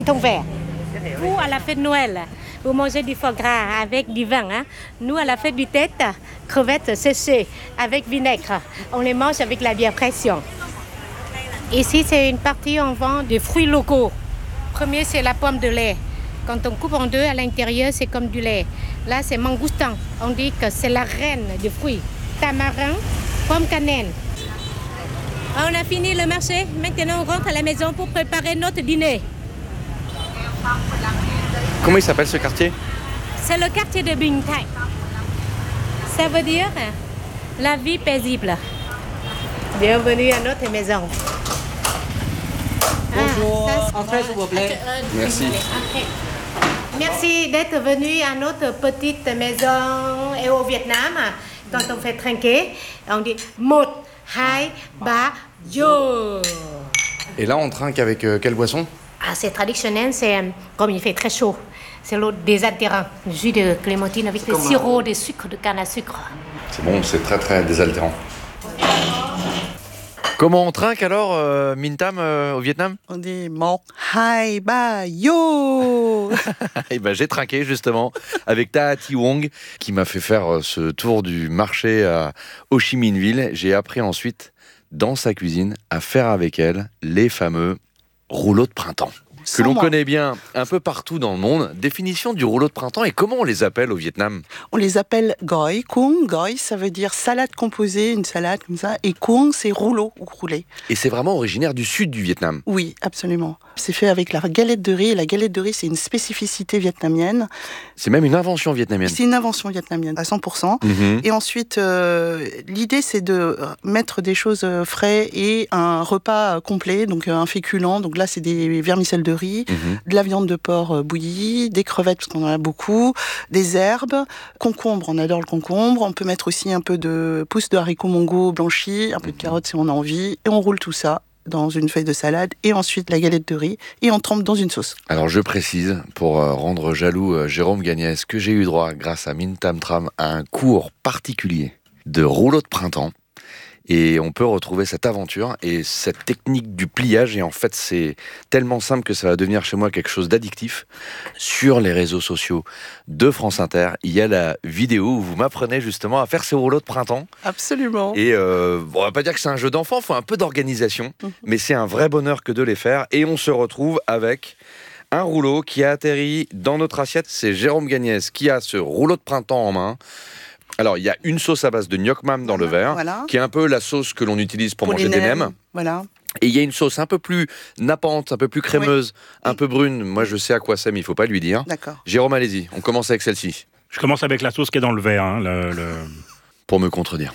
Ton verre. Vous, à la fête de Noël, vous mangez du foie gras avec du vin. Hein? Nous, à la fête du tête, crevettes séchées avec vinaigre. On les mange avec la bière pression. Ici, c'est une partie où on vend des fruits locaux. Premier, c'est la pomme de lait. Quand on coupe en deux, à l'intérieur, c'est comme du lait. Là, c'est mangoustan. On dit que c'est la reine des fruits. Tamarin, pomme cannelle. On a fini le marché. Maintenant, on rentre à la maison pour préparer notre dîner. Comment il s'appelle ce quartier? C'est le quartier de Binh Thai. Ça veut dire la vie paisible. Bienvenue à notre maison. Bonjour, entrée s'il vous plaît. Merci. Merci d'être venu à notre petite maison et au Vietnam. Quand on fait trinquer, on dit một, hai, ba, yo. Et là, on trinque avec quelle boisson? C'est traditionnel, c'est comme il fait très chaud. C'est l'eau désaltérant, le jus de clémentine avec le sirop de sucre de canne à sucre. C'est bon, c'est très très désaltérant. Comment on trinque alors, Minh Tam, au Vietnam? On dit một, hai, ba, yo. Et ben, j'ai trinqué justement avec Ta Thi Wong qui m'a fait faire ce tour du marché à Ho Chi Minh Ville. J'ai appris ensuite, dans sa cuisine, à faire avec elle les fameux rouleaux de printemps. Que l'on connaît bien un peu partout dans le monde. Définition du rouleau de printemps et comment on les appelle au Vietnam? On les appelle goi, cuong. Goi, ça veut dire salade composée, une salade comme ça. Et cuong, c'est rouleau ou roulé. Et c'est vraiment originaire du sud du Vietnam? Oui, absolument. C'est fait avec la galette de riz. Et la galette de riz, c'est une spécificité vietnamienne. C'est même une invention vietnamienne? C'est une invention vietnamienne, à 100%. Et ensuite, l'idée, c'est de mettre des choses frais et un repas complet, donc un féculent. Donc là, c'est des vermicelles de riz, de la viande de porc bouillie, des crevettes, parce qu'on en a beaucoup, des herbes, concombre, on adore le concombre. On peut mettre aussi un peu de pousses de haricots mongo blanchis, un peu de carottes si on a envie. Et on roule tout ça dans une feuille de salade et ensuite la galette de riz et on trempe dans une sauce. Alors je précise, pour rendre jaloux Jérôme Gagnès, que j'ai eu droit, grâce à Minh Tam Tram, à un cours particulier de rouleau de printemps. Et on peut retrouver cette aventure et cette technique du pliage. Et en fait, c'est tellement simple que ça va devenir chez moi quelque chose d'addictif. Sur les réseaux sociaux de France Inter, il y a la vidéo où vous m'apprenez justement à faire ces rouleaux de printemps. Absolument. Et on va pas dire que c'est un jeu d'enfant, il faut un peu d'organisation. Mais c'est un vrai bonheur que de les faire. Et on se retrouve avec un rouleau qui a atterri dans notre assiette. C'est Jérôme Gagnès qui a ce rouleau de printemps en main. Alors, il y a une sauce à base de gnoc mam dans le verre, qui est un peu la sauce que l'on utilise pour manger des nems. Voilà. Et il y a une sauce un peu plus nappante, un peu plus crémeuse, un peu brune. Moi, je sais à quoi c'est, mais il ne faut pas lui dire. D'accord. Jérôme, allez-y, on commence avec celle-ci. Je commence avec la sauce qui est dans le verre. Hein, Pour me contredire.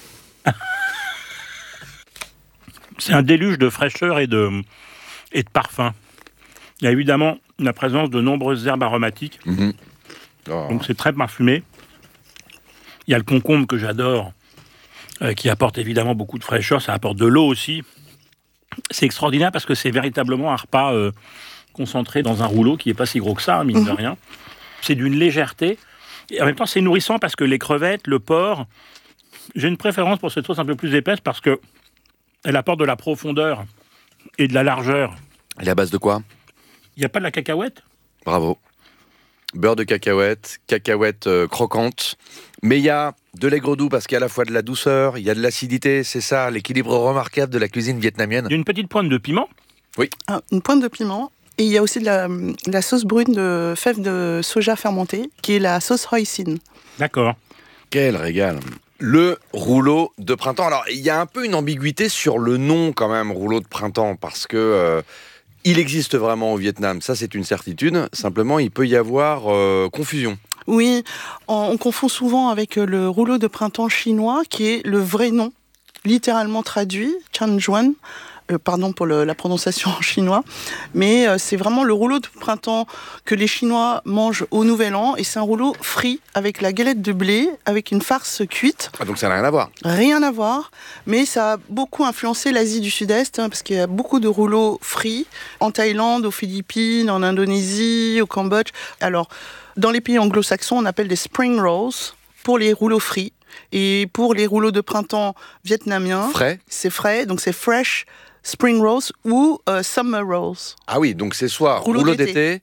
C'est un déluge de fraîcheur et de parfum. Il y a évidemment la présence de nombreuses herbes aromatiques. Donc c'est très parfumé. Il y a le concombre que j'adore, qui apporte évidemment beaucoup de fraîcheur. Ça apporte de l'eau aussi. C'est extraordinaire parce que c'est véritablement un repas concentré dans un rouleau qui n'est pas si gros que ça, mine de rien. C'est d'une légèreté. Et en même temps, c'est nourrissant parce que les crevettes, le porc... J'ai une préférence pour cette sauce un peu plus épaisse parce qu'elle apporte de la profondeur et de la largeur. Elle est à base de quoi? Il n'y a pas de la cacahuète? Bravo. Beurre de cacahuète, cacahuète croquante. Mais il y a de l'aigre doux parce qu'il y a à la fois de la douceur, il y a de l'acidité. C'est ça, l'équilibre remarquable de la cuisine vietnamienne. Il y a une petite pointe de piment. Oui. Une pointe de piment. Et il y a aussi de la sauce brune de fèves de soja fermentée, qui est la sauce hoisin. D'accord. Quel régal. Le rouleau de printemps. Alors, il y a un peu une ambiguïté sur le nom quand même, rouleau de printemps, parce que... il existe vraiment au Vietnam, ça c'est une certitude. Simplement, il peut y avoir confusion. Oui, on confond souvent avec le rouleau de printemps chinois, qui est le vrai nom, littéralement traduit, Chan Juan. Pardon pour la prononciation en chinois, mais c'est vraiment le rouleau de printemps que les Chinois mangent au Nouvel An, et c'est un rouleau frit avec la galette de blé, avec une farce cuite. Ah, donc ça n'a rien à voir. Rien à voir, mais ça a beaucoup influencé l'Asie du Sud-Est, parce qu'il y a beaucoup de rouleaux frits en Thaïlande, aux Philippines, en Indonésie, au Cambodge. Alors, dans les pays anglo-saxons, on appelle des spring rolls pour les rouleaux frits. Et pour les rouleaux de printemps vietnamiens, c'est frais, donc c'est fresh spring rolls ou summer rolls. Ah oui, donc c'est soit rouleau d'été,